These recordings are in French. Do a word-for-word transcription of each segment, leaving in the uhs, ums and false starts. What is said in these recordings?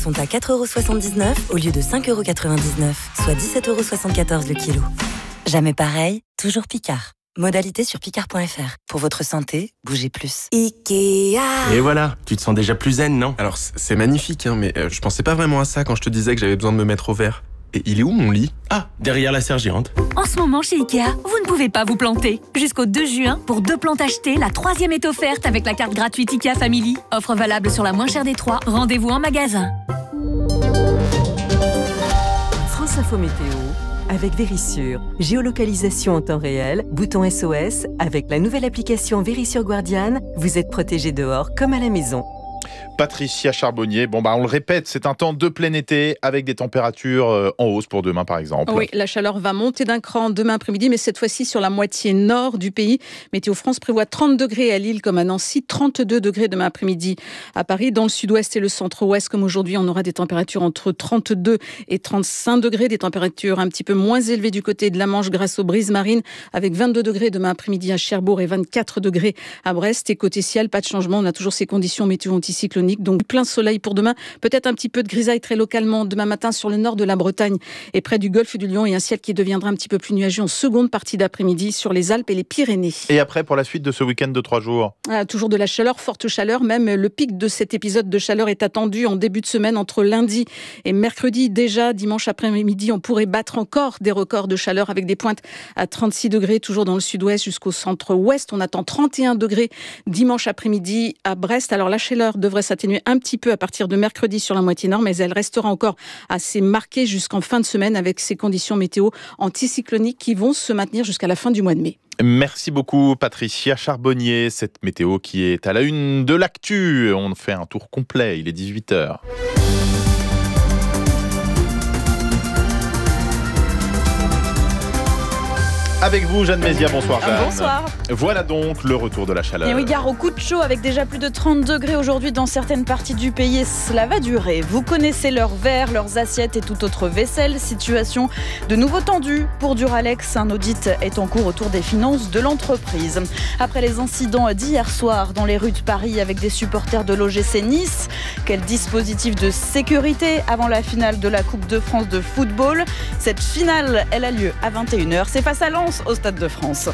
sont à quatre euros soixante-dix-neuf au lieu de cinq euros quatre-vingt-dix-neuf, soit dix-sept euros soixante-quatorze le kilo. Jamais pareil, toujours Picard. Modalité sur picard point f r. Pour votre santé, bougez plus. Ikea. Et voilà, tu te sens déjà plus zen, non? Alors, c'est magnifique, hein, mais euh, je pensais pas vraiment à ça quand je te disais que j'avais besoin de me mettre au vert. Et il est où mon lit? Ah, derrière la sergérante. En ce moment, chez Ikea, vous ne pouvez pas vous planter. Jusqu'au deux juin, pour deux plantes achetées, la troisième est offerte avec la carte gratuite Ikea Family. Offre valable sur la moins chère des trois. Rendez-vous en magasin. France Info Météo avec Vérissure. Géolocalisation en temps réel, bouton S O S. Avec la nouvelle application Vérissure Guardian, vous êtes protégé dehors comme à la maison. Patricia Charbonnier, bon bah on le répète, c'est un temps de plein été avec des températures euh, en hausse pour demain par exemple. Oui, la chaleur va monter d'un cran demain après-midi, mais cette fois-ci sur la moitié nord du pays. Météo France prévoit trente degrés à Lille comme à Nancy, trente-deux degrés demain après-midi à Paris. Dans le sud-ouest et le centre-ouest, comme aujourd'hui, on aura des températures entre trente-deux et trente-cinq degrés, des températures un petit peu moins élevées du côté de la Manche grâce aux brises marines, avec vingt-deux degrés demain après-midi à Cherbourg et vingt-quatre degrés à Brest. Et côté ciel, pas de changement, on a toujours ces conditions météo anticycloniques. Donc plein soleil pour demain, peut-être un petit peu de grisaille très localement demain matin sur le nord de la Bretagne et près du golfe du Lion, et un ciel qui deviendra un petit peu plus nuageux en seconde partie d'après-midi sur les Alpes et les Pyrénées. Et après, pour la suite de ce week-end de trois jours ah, toujours de la chaleur, forte chaleur, même le pic de cet épisode de chaleur est attendu en début de semaine entre lundi et mercredi. Déjà dimanche après-midi, on pourrait battre encore des records de chaleur avec des pointes à trente-six degrés, toujours dans le sud-ouest jusqu'au centre-ouest. On attend trente et un degrés dimanche après-midi à Brest. Alors la chaleur devrait s'atténuer un petit peu à partir de mercredi sur la moitié nord, mais elle restera encore assez marquée jusqu'en fin de semaine avec ces conditions météo anticycloniques qui vont se maintenir jusqu'à la fin du mois de mai. Merci beaucoup Patricia Charbonnier, cette météo qui est à la une de l'actu. On fait un tour complet, il est dix-huit heures. Avec vous, Jeanne Mézia, bonsoir Jeanne. Bonsoir. Voilà donc le retour de la chaleur. Et oui, gare au coup de chaud avec déjà plus de trente degrés aujourd'hui dans certaines parties du pays. Cela va durer. Vous connaissez leurs verres, leurs assiettes et toute autre vaisselle. Situation de nouveau tendue pour Duralex. Un audit est en cours autour des finances de l'entreprise. Après les incidents d'hier soir dans les rues de Paris avec des supporters de l'O G C Nice, quel dispositif de sécurité avant la finale de la Coupe de France de football. Cette finale, elle a lieu à vingt et une heures. C'est face à Lens au Stade de France.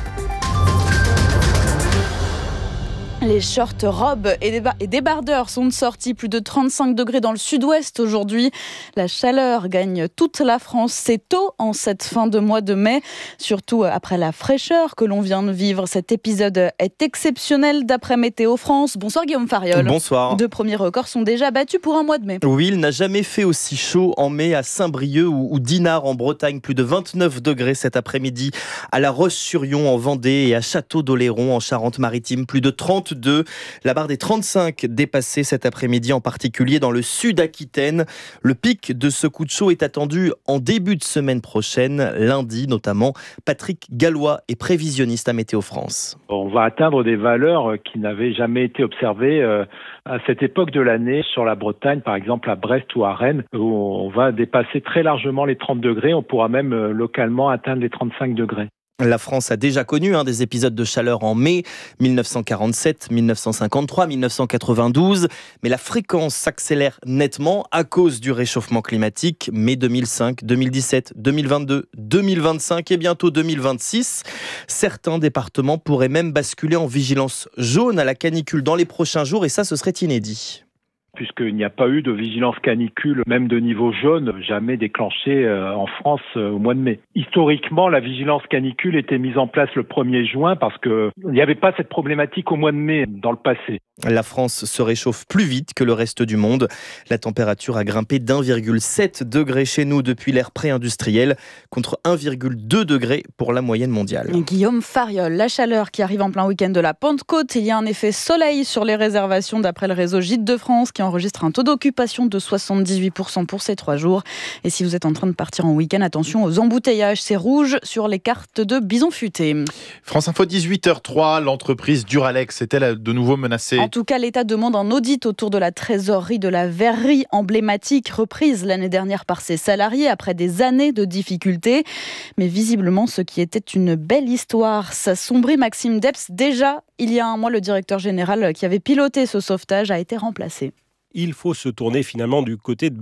Les shorts, robes et, déba- et débardeurs sont de sortie. Plus de trente-cinq degrés dans le sud-ouest aujourd'hui. La chaleur gagne toute la France. C'est tôt en cette fin de mois de mai. Surtout après la fraîcheur que l'on vient de vivre. Cet épisode est exceptionnel d'après Météo France. Bonsoir Guillaume Fariol. Bonsoir. Deux premiers records sont déjà battus pour un mois de mai. Oui, il n'a jamais fait aussi chaud en mai à Saint-Brieuc ou, ou Dinard en Bretagne. Plus de vingt-neuf degrés cet après-midi. À La Roche-sur-Yon en Vendée et à Château-d'Oléron en Charente-Maritime. Plus de trente-deux. La barre des trente-cinq dépassée cet après-midi, en particulier dans le sud-Aquitaine. Le pic de ce coup de chaud est attendu en début de semaine prochaine, lundi notamment. Patrick Gallois est prévisionniste à Météo France. On va atteindre des valeurs qui n'avaient jamais été observées à cette époque de l'année sur la Bretagne, par exemple à Brest ou à Rennes, où on va dépasser très largement les trente degrés. On pourra même localement atteindre les trente-cinq degrés. La France a déjà connu hein, des épisodes de chaleur en mai, dix-neuf cent quarante-sept, dix-neuf cent cinquante-trois, dix-neuf cent quatre-vingt-douze, mais la fréquence s'accélère nettement à cause du réchauffement climatique. Mai deux mille cinq, deux mille dix-sept, deux mille vingt-deux, deux mille vingt-cinq et bientôt deux mille vingt-six. Certains départements pourraient même basculer en vigilance jaune à la canicule dans les prochains jours, et ça, ce serait inédit. Puisqu'il n'y a pas eu de vigilance canicule, même de niveau jaune, jamais déclenchée en France au mois de mai. Historiquement, la vigilance canicule était mise en place le premier juin parce qu'il n'y avait pas cette problématique au mois de mai dans le passé. La France se réchauffe plus vite que le reste du monde. La température a grimpé d'un virgule sept degré chez nous depuis l'ère pré-industrielle, contre un virgule deux degré pour la moyenne mondiale. Guillaume Fariol, la chaleur qui arrive en plein week-end de la Pentecôte. Il y a un effet soleil sur les réservations d'après le réseau Gîtes de France qui enregistre un taux d'occupation de soixante-dix-huit pour cent pour ces trois jours. Et si vous êtes en train de partir en week-end, attention aux embouteillages. C'est rouge sur les cartes de Bison Futé. France Info, dix-huit heures trois, l'entreprise Duralex est-elle de nouveau menacée ? En tout cas, l'État demande un audit autour de la trésorerie de la verrerie emblématique reprise l'année dernière par ses salariés après des années de difficultés. Mais visiblement, ce qui était une belle histoire s'assombrit. Maxime Depps, déjà, il y a un mois, le directeur général qui avait piloté ce sauvetage a été remplacé. Il faut se tourner finalement du côté de